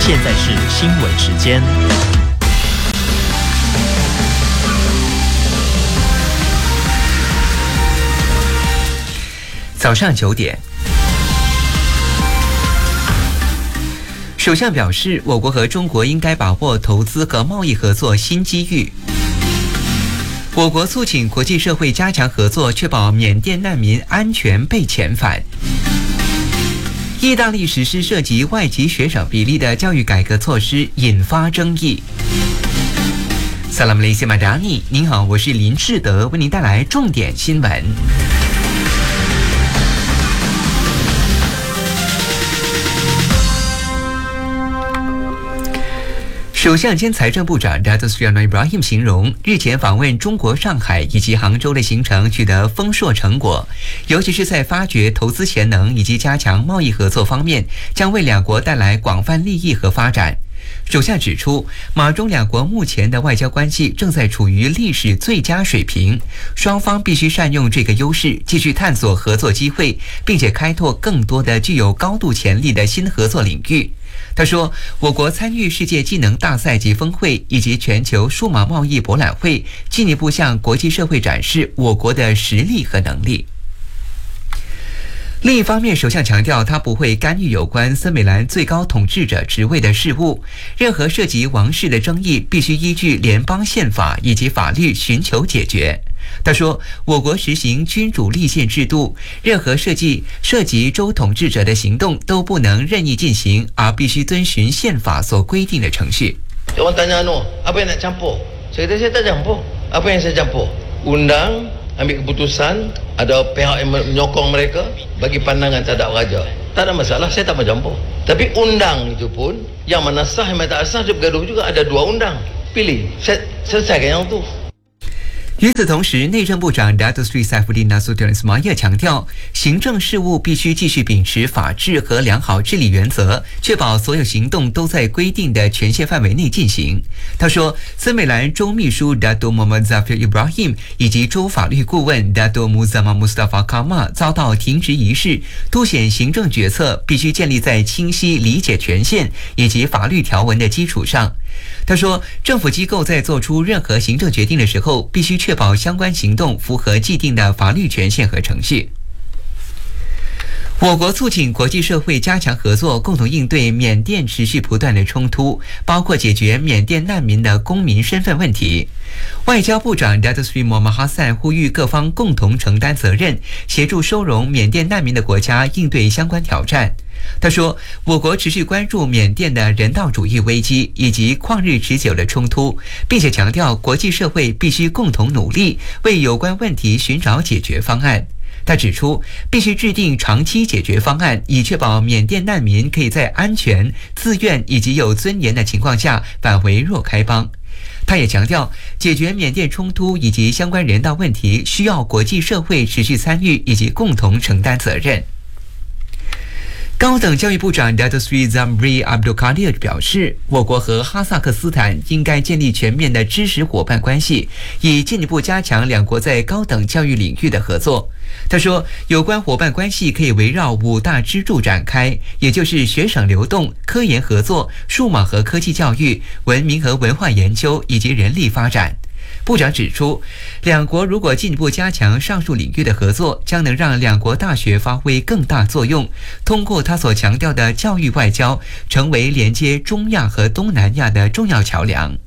现在是新闻时间。 早上9点，首相表示，我国和中国应该把握投资和贸易合作新机遇。我国促请国际社会加强合作，确保缅甸难民安全被遣返。意大利实施涉及外籍学生比例的教育改革措施引发争议。萨拉姆雷西马达尼，您好，我是林志德，为您带来重点新闻。首相兼财政部长 Datuk Seri Anwar Ibrahim 形容，日前访问中国上海以及杭州的行程取得丰硕成果，尤其是在发掘投资潜能以及加强贸易合作方面，将为两国带来广泛利益和发展。首相指出，马中两国目前的外交关系正在处于历史最佳水平，双方必须善用这个优势，继续探索合作机会，并且开拓更多的具有高度潜力的新合作领域。他说，我国参与世界技能大赛及峰会以及全球数码贸易博览会，进一步向国际社会展示我国的实力和能力。另一方面，首相强调，他不会干预有关森美兰最高统治者职位的事务，任何涉及王室的争议必须依据联邦宪法以及法律寻求解决。他说，我国实行君主立宪制度，任何涉及州统治者的行动都不能任意进行，而必须遵循宪法所规定的程序。 Orang tanya apa yang nak campur? Saya kata saya tak campur. Apa yang saya campur? Undang, ambil keputusan, ada pihak yang menyokong mereka bagi pandangan terhadap raja. Tak ada masalah, saya tak mau campur. Tapi undang itu pun, yang mana sah, yang mana tak sah, dia bergaduh juga. Ada 2 undang. Pilih, selesaikan yang tu. 与此同时，内政部长 Datuk Seri Saifuddin Nasution Ismail 强调，行政事务必须继续秉持法治和良好治理原则，确保所有行动都在规定的权限范围内进行。他说，森美兰州秘书 Datuk Muhammad Zafir Ibrahim 以及州法律顾问 Datuk Muzammar Mustafa Kamal 遭到停职一事，凸显行政决策必须建立在清晰理解权限以及法律条文的基础上。他说，政府机构在做出任何行政决定的时候，必须确保相关行动符合既定的法律权限和程序。我国促请国际社会加强合作，共同应对缅甸持续不断的冲突，包括解决缅甸难民的公民身份问题。外交部长 Datuk Seri Muhammad Hassan 呼吁各方共同承担责任，协助收容缅甸难民的国家应对相关挑战。他说，我国持续关注缅甸的人道主义危机以及旷日持久的冲突，并且强调国际社会必须共同努力，为有关问题寻找解决方案。他指出，必须制定长期解决方案，以确保缅甸难民可以在安全、自愿以及有尊严的情况下返回若开邦。他也强调，解决缅甸冲突以及相关人道问题，需要国际社会持续参与以及共同承担责任。高等教育部长 Datuk Seri Zamri Abdul Qadir 表示，我国和哈萨克斯坦应该建立全面的知识伙伴关系，以进一步加强两国在高等教育领域的合作。他说，有关伙伴关系可以围绕5大支柱展开，也就是学生流动、科研合作、数码和科技教育、文明和文化研究以及人力发展。部长指出，两国如果进一步加强上述领域的合作，将能让两国大学发挥更大作用，通过他所强调的教育外交，成为连接中亚和东南亚的重要桥梁。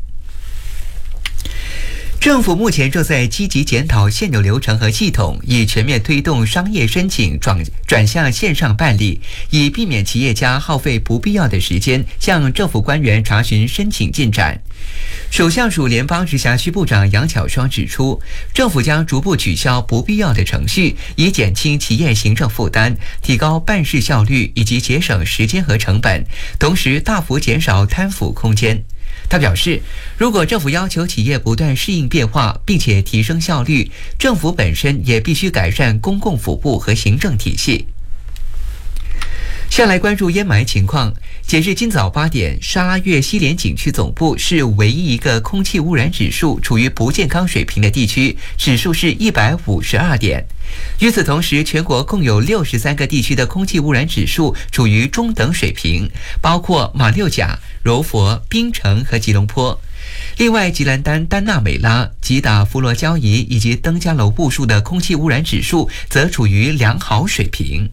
政府目前正在积极检讨现有流程和系统，以全面推动商业申请转向线上办理，以避免企业家耗费不必要的时间向政府官员查询申请进展。首相署联邦直辖区部长杨巧双指出，政府将逐步取消不必要的程序，以减轻企业行政负担，提高办事效率以及节省时间和成本，同时大幅减少贪腐空间。他表示，如果政府要求企业不断适应变化，并且提升效率，政府本身也必须改善公共服务和行政体系。 下来关注烟霾情况。截至今早8点，沙拉越西连景区总部是唯一一个空气污染指数处于不健康水平的地区，指数是152点。与此同时，全国共有63个地区的空气污染指数处于中等水平，包括马六甲、柔佛、槟城和吉隆坡。另外，吉兰丹、丹纳美拉、吉打、佛罗交怡以及登嘉楼步数的空气污染指数则处于良好水平。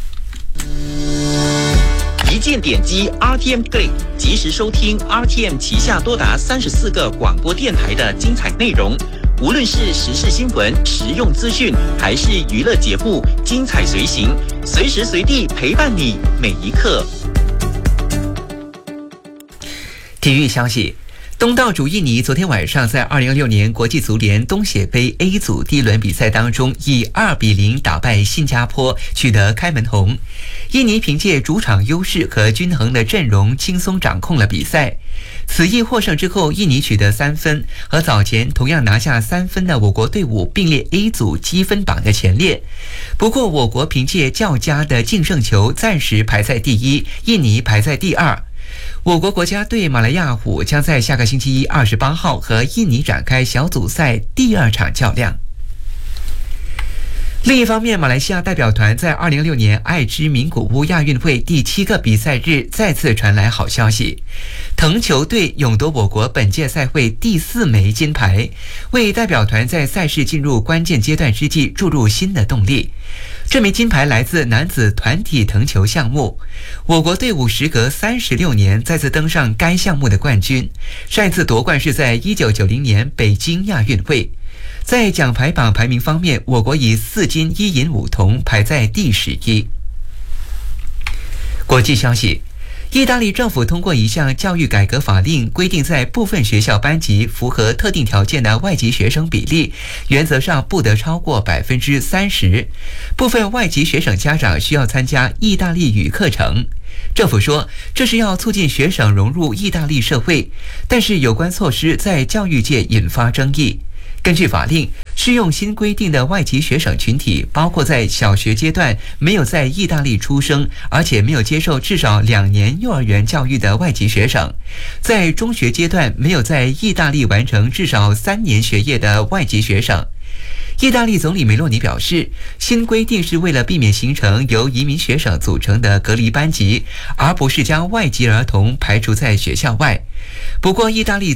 一键点击 RTM Play， 及时收听 RTM 旗下多达34个广播电台的精彩内容。无论是时事新闻、实用资讯，还是娱乐节目，精彩随行，随时随地陪伴你每一刻。 体育消息。东道主印尼昨天晚上在2026年国际足联东协杯 A 组第一轮比赛当中，以2-0打败新加坡，取得开门红。印尼凭借主场优势和均衡的阵容，轻松掌控了比赛。此役获胜之后，印尼取得3分，和早前同样拿下3分的我国队伍并列 A 组积分榜的前列。不过，我国凭借较佳的净胜球，暂时排在第一，印尼排在第二。我国国家队马来亚虎将在下个星期一28号和印尼展开小组赛第2场较量。另一方面，马来西亚代表团在2006年爱知名古屋亚运会第7个比赛日再次传来好消息，藤球队勇夺我国本届赛会第4枚金牌，为代表团在赛事进入关键阶段之际注入新的动力。这枚金牌来自男子团体藤球项目，我国队伍时隔36年再次登上该项目的冠军，上一次夺冠是在1990年北京亚运会。在奖牌榜排名方面，我国以4金1银5铜排在第11。国际消息，意大利政府通过一项教育改革法令，规定在部分学校班级符合特定条件的外籍学生比例，原则上不得超过30%。部分外籍学生家长需要参加意大利语课程。政府说，这是要促进学生融入意大利社会，但是有关措施在教育界引发争议。根据法令，适用新规定的外籍学生群体包括在小学阶段没有在意大利出生，而且没有接受至少2年幼儿园教育的外籍学生，在中学阶段没有在意大利完成至少3年学业的外籍学生。意大利总理梅洛尼表示，新规定是为了避免形成由移民学生组成的隔离班级，而不是将外籍儿童排除在学校外。不过，意大利